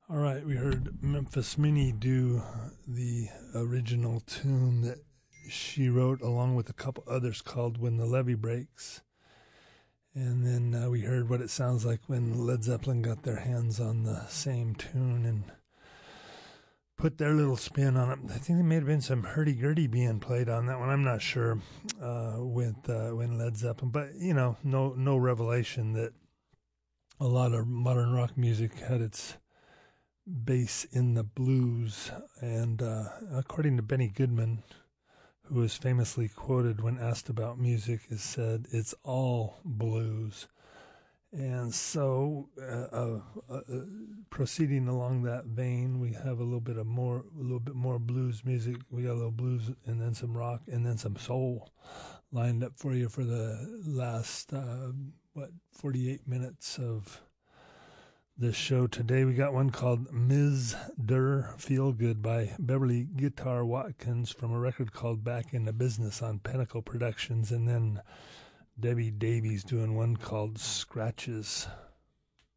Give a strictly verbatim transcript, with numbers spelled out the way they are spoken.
All right, we heard Memphis Minnie do the original tune that she wrote along with a couple others called When the Levee Breaks. And then uh, we heard what it sounds like when Led Zeppelin got their hands on the same tune and put their little spin on it. I think there may have been some hurdy-gurdy being played on that one. I'm not sure uh, with uh, when Led Zeppelin, but, you know, no no revelation that a lot of modern rock music had its base in the blues. And uh, according to Benny Goodman, who is famously quoted when asked about music, has said it's all blues. And so, uh, uh, uh, proceeding along that vein, we have a little bit of more, a little bit more blues music. We got a little blues, and then some rock, and then some soul lined up for you for the last uh, what forty-eight minutes of this show today. We got one called Miz Der Feel Good by Beverly Guitar Watkins from a record called Back in the Business on Pinnacle Productions, and then Debbie Davies doing one called Scratches.